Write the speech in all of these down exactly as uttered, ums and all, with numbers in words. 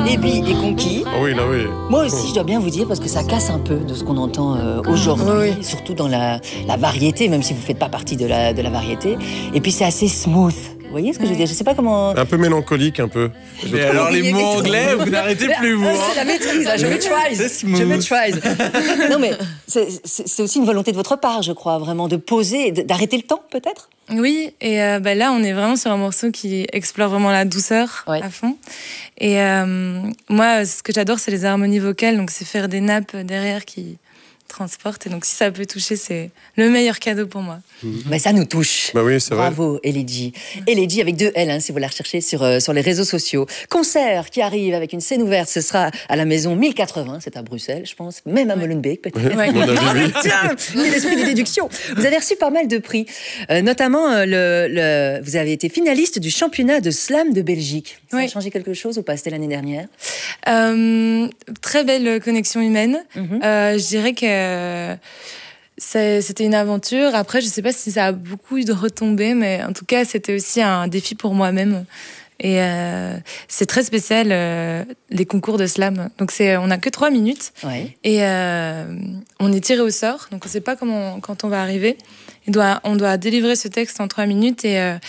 Ebi et Conquis. Ah oui, là oui. Moi aussi, je dois bien vous dire, parce que ça casse un peu de ce qu'on entend euh, aujourd'hui, oui. surtout dans la, la variété, même si vous ne faites pas partie de la, de la variété. Et puis c'est assez smooth. Vous voyez ce que je veux dire? Je sais pas comment... Un peu mélancolique, un peu. Mais alors les mots anglais, vous n'arrêtez plus, vous. C'est la maîtrise, là. Je maîtrise. Je maîtrise. Non, mais c'est aussi une volonté de votre part, je crois, vraiment, de poser, d'arrêter le temps, peut-être? Oui, et euh, bah là, on est vraiment sur un morceau qui explore vraiment la douceur ouais. à fond. Et euh, moi, ce que j'adore, c'est les harmonies vocales, donc c'est faire des nappes derrière qui... transporte, et donc si ça peut toucher, c'est le meilleur cadeau pour moi. Mais ça nous touche. Bah oui, c'est vrai. Bravo, Eledji. Eledji avec deux L, hein, si vous la recherchez sur, euh, sur les réseaux sociaux. Concert qui arrive avec une scène ouverte, ce sera à la maison mille quatre-vingts, c'est à Bruxelles, je pense, même à ouais. Molenbeek peut-être. Ouais. Ouais. Tiens, quel esprit de déduction. Vous avez reçu pas mal de prix, euh, notamment euh, le, le, vous avez été finaliste du championnat de slam de Belgique. Ça ouais. a changé quelque chose ou pas? C'était l'année dernière. euh, Très belle connexion humaine. Mm-hmm. euh, je dirais que Euh, c'était une aventure. Après, je ne sais pas si ça a beaucoup eu de retombées, mais en tout cas, c'était aussi un défi pour moi-même. Et euh, c'est très spécial, euh, les concours de slam. Donc, on n'a que trois minutes. Ouais. Et euh, on est tiré au sort. Donc, on ne sait pas comment, quand on va arriver. On doit, on doit délivrer ce texte en trois minutes. Et euh,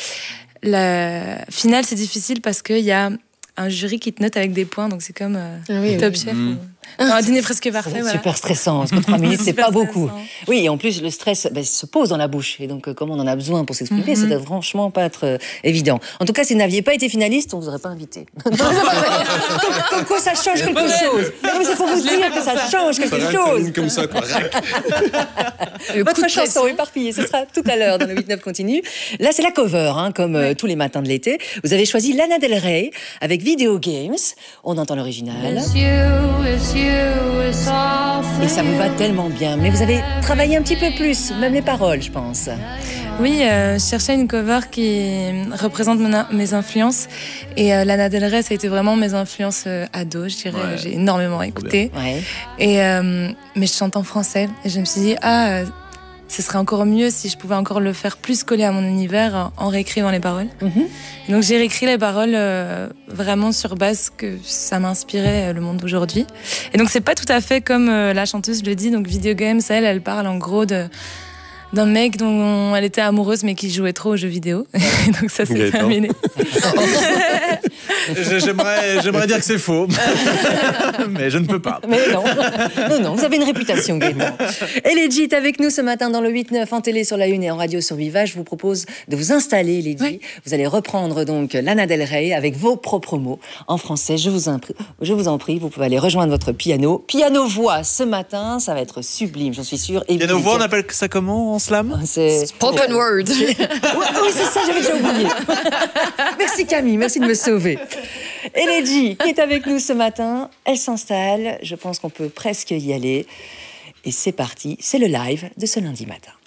la finale, c'est difficile parce qu'il y a un jury qui te note avec des points. Donc, c'est comme euh, oui, Top oui. Chef. Mmh. Non, un dîner presque parfait. C'est voilà. super stressant, parce que trois minutes, c'est pas beaucoup. Stressant. Oui, et en plus, le stress ben, se pose dans la bouche. Et donc, comme on en a besoin pour s'exprimer, mm-hmm. ça doit franchement pas être euh, évident. En tout cas, si vous n'aviez pas été finaliste, on vous aurait pas invité. comme, comme quoi, ça change quelque chose. C'est pour vous dire que ça change quelque ça chose. Comme ça, quoi. Votre chanson éparpillée, ce sera tout à l'heure dans le huit neuf continue. Là, c'est la cover, hein, comme euh, tous les matins de l'été. Vous avez choisi Lana Del Rey avec Video Games. On entend l'original. Et ça vous va tellement bien. Mais vous avez travaillé un petit peu plus, même les paroles, je pense. Oui, euh, je cherchais une cover qui représente mon, mes influences. Et euh, Lana Del Rey, ça a été vraiment mes influences euh, ado, je dirais. Ouais. J'ai énormément écouté. Ouais. Et, euh, mais je chante en français. Et je me suis dit, ah, euh, ce serait encore mieux si je pouvais encore le faire plus coller à mon univers en réécrivant les paroles. Mm-hmm. Et donc j'ai réécrit les paroles euh, vraiment sur base que ça m'inspirait euh, le monde d'aujourd'hui. Et donc c'est pas tout à fait comme euh, la chanteuse le dit. Donc Video Games, elle, elle parle en gros de d'un mec dont elle était amoureuse mais qui jouait trop aux jeux vidéo. Et donc ça s'est terminé. J'aimerais, j'aimerais dire que c'est faux, mais je ne peux pas. Mais non, non, non, vous avez une réputation, Gaëtan. Eledji est avec nous ce matin dans le huit neuf, en télé sur la une et en radio sur Viva. Je vous propose de vous installer, Eledji. Oui. Vous allez reprendre donc Lana Del Rey avec vos propres mots en français. Je vous en prie, je vous en prie, vous pouvez aller rejoindre votre piano. Piano-voix ce matin, ça va être sublime, j'en suis sûre. Piano-voix, on appelle ça comment en slam? C'est spoken word. Oui, oui c'est ça, j'avais déjà oublié. Merci Camille, merci de me sauver. Eledji qui est avec nous ce matin, elle s'installe, je pense qu'on peut presque y aller. Et c'est parti, c'est le live de ce lundi matin.